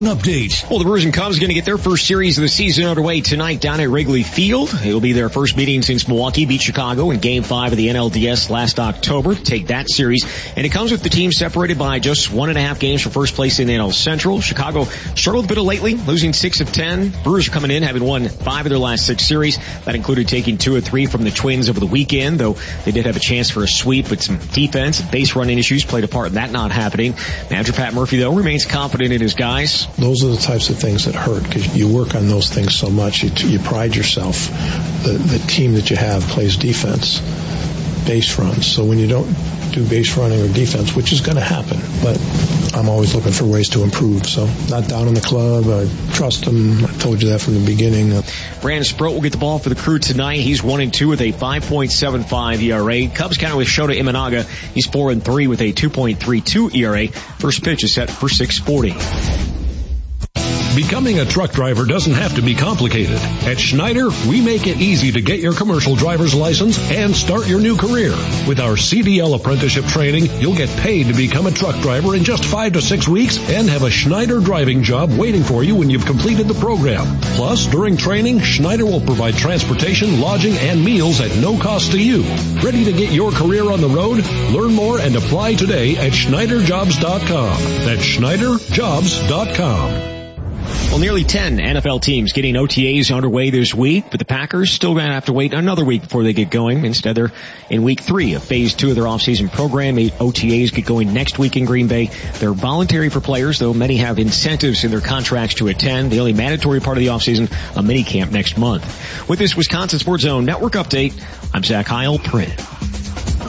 Update. Well, the Brewers and Cubs are going to get their first series of the season underway tonight down at Wrigley Field. It'll be their first meeting since Milwaukee beat Chicago in Game 5 of the NLDS last October to take that series. And it comes with the team separated by just 1.5 games for first place in the NL Central. Chicago struggled a bit lately, losing 6 of 10. Brewers are coming in, having won 5 of their last 6 series. That included taking 2 of 3 from the Twins over the weekend, though they did have a chance for a sweep, but some defense and base running issues played a part in that not happening. Manager Pat Murphy, though, remains confident in his guys. Those are the types of things that hurt because you work on those things so much. You pride yourself. The team that you have plays defense, base runs. So when you don't do base running or defense, which is going to happen, but I'm always looking for ways to improve. So not down in the club. I trust them. I told you that from the beginning. Brandon Sproat will get the ball for the Crew tonight. He's 1-2 with a 5.75 ERA. Cubs counter with Shota Imanaga. He's 4-3 with a 2.32 ERA. First pitch is set for 6:40. Becoming a truck driver doesn't have to be complicated. At Schneider, we make it easy to get your commercial driver's license and start your new career. With our CDL apprenticeship training, you'll get paid to become a truck driver in just 5 to 6 weeks and have a Schneider driving job waiting for you when you've completed the program. Plus, during training, Schneider will provide transportation, lodging, and meals at no cost to you. Ready to get your career on the road? Learn more and apply today at SchneiderJobs.com. That's SchneiderJobs.com. Well, nearly 10 NFL teams getting OTAs underway this week, but the Packers still going to have to wait another week before they get going. Instead, they're in week 3 of phase 2 of their offseason program. 8 OTAs get going next week in Green Bay. They're voluntary for players, though many have incentives in their contracts to attend. The only mandatory part of the offseason, a mini camp next month. With this Wisconsin Sports Zone Network update, I'm Zach Heil, Print.